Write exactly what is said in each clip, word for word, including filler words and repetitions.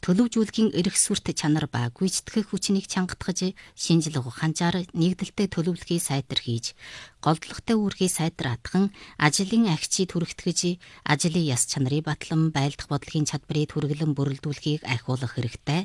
төлөвжүүлэхийн эрх сүрт чанар ба гүйцэтгэх хүчнийг чангатгаж, шинжлэх ухаанчаар нэгдэлтэй төлөвлөгөө сайтар хийж, голдлоготой үүргийг сайтар атхан, ажлын агчийг түрэгтгэж, ажлын яс чанарын батлан, байлдах бодлогын чадварыг түргэлэн бүрэлдүүлэхийг ахиулах хэрэгтэй.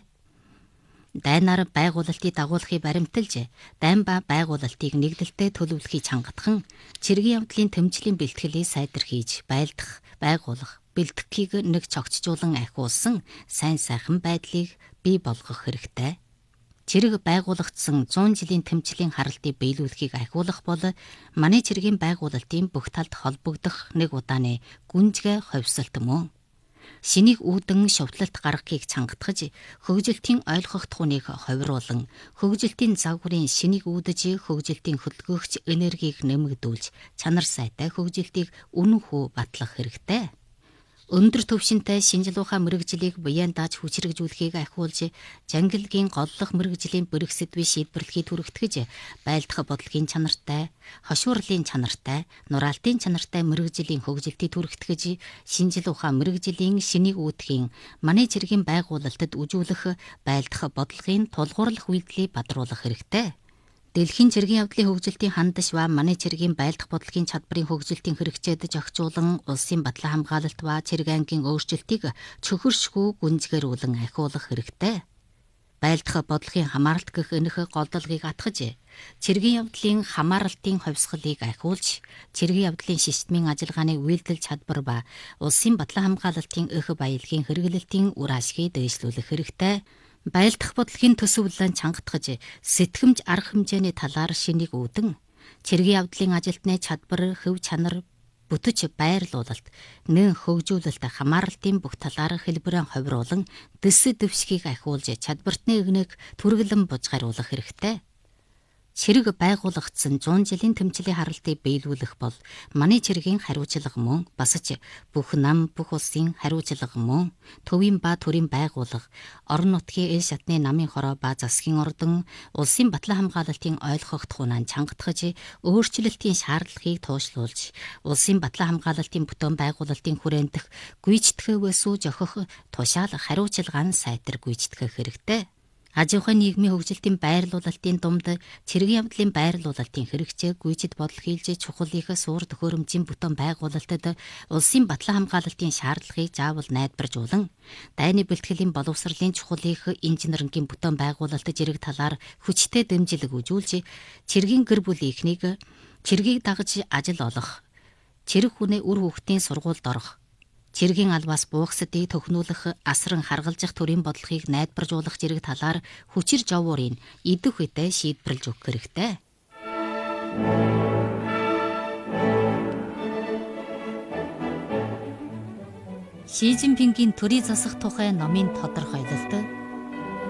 Дайнаар байгуулалтыг дагуулахыг баримталж, дайн ба байгуулалтыг нэгдэлтэй төлөвлөхийг чангатхан, цэргийн явдлын тэмцлийн бэлтгэлийг сайтар хийж, байлдах, байгуулах, бэлтгэхийг нэг цогцжуулан ахиулсан сайн сайхан байдлыг бий болгох хэрэгтэй. Цэрэг байгуулагдсан зуун жилийн тэмцлийн харалтыг биелүүлэхийг ахиулах бол манай цэргийн байгуулалтын бүх талд холбогдох нэг удааны гүнзгий ховсолт мөн. Шинийг үүдэн шовтлолт гаргахыг чангатгаж, хөгжилтийн ойлгох тухныг ховируулан, хөгжилтийн загварын шинийг үүдэж, хөгжилтийн хөдөлгөөгч энергийг нэмэгдүүлж, чанар сайтай хөгжилтийг үнэн хүү батлах хэрэгтэй. Өндөр түвшинтэй шинжлэх ухаан мэрэгжлийг буян дааж хүчрэгжүүлэхийг ахиулж, жангилгийн голлох мэрэгжлийн бүрэх сэдвийг шийдвэрлэхийг түрэгтгэж, байлдах бодлогын чанартай, хошуурлын чанартай, нураалтын чанартай мэрэгжлийн хөгжилтийг түрэгтгэж, шинжлэх ухаан мэрэгжлийн шинийг үүдхийн манай цэргийн байгуулалтад үжүүлэх байлдах бодлогын тулгуурлах үйлдэлийг бадруулах хэрэгтэй. Дэлхийн цэргийн явдлын хөгжилтийн хандаш ба манай цэргийн байлдах бодлогын чадварын хөгжилтийн хэрэгцээд зохицуулан улсын батлан хамгаалалт ба цэрэг ангийн өөрчлөлтийг чөхөршгүй гүнзгийрүүлэн ахиулах хэрэгтэй. Байлдах бодлогын хамааралт гэх энэх голдолгыг атгаж, цэргийн явдлын хамааралтын ховсголыг ахиулж, цэргийн явдлын системийн ажиллагааны үйлдэл чадвар ба улсын батлан хамгаалалтын эх баялагын хэрэглэлтийн үр ашгийг дээшлүүлэх хэрэгтэй. Байлдах бодлогын төсөвлөлөө чангатгаж, сэтгэмж арга хэмжээний талаар шинийг үүдэн, цэргийн явдлын ажилтны чадвар, хөв чанар, бүтэж байрлуулалт, нэн хөгжүүлэлт хамааралтын бүх талаар хэлбэрэн ховируулан, дэс дэвшгийг ахиулж, чадвартны эгнийг түргэлэн бужгаруулах хэрэгтэй. Цэрэг байгуулагдсан зуун жилийн тэмцлийн харалтыг биелүүлэх бол манай цэргийн хариуцлага мөн, бас ч бүх нам бүх улсын хариуцлага мөн. Төвийн ба төрийн байгууллага, орон нутгийн эл шатны намын хороо ба засгийн ордон, улсын батлан хамгаалалтын ойлгох тухуунаа чангатгаж, өөрчлөлтийн шаардлагыг туушлуулж, улсын батлан хамгаалалтын бүтээн байгуулалтын хүрээн дэх гүйцэтгэх өсөө зохих тушаал хариуцлагаа сайтар гүйцэтгэх хэрэгтэй. Аж ахуйн нийгмийн хөгжилтийн байрлуулалтын думд цэргийн явдлын байрлуулалтын хэрэгцээ гүйцэд бодол хийлж, чухал их суур төхөөрөмжийн бүтээн байгуулалтад улсын батлан хамгаалалтын шаардлагыг заавал найдваржуулан, дайны бэлтгэлийн боловсролын чухал их инженерингийн бүтээн байгуулалтад зэрэг талаар хүчтэй дэмжлэг үзүүлж, цэргийн гэр бүлийн эхнийг цэргийг дагаж ажил олох, цэрэг хүнээ үр хүүхдийн сургуульд орох, цэргийн албаас буухсдыг төхнүүлэх, асран харгалзах төрийн бодлогыг найдваржуулах зэрэг талаар хүчир жовуурын идэх үедээ шийдвэрлэж өгөх хэрэгтэй. Ши Цзиньпингийн төрийн засах тухай номын тодорхойлолт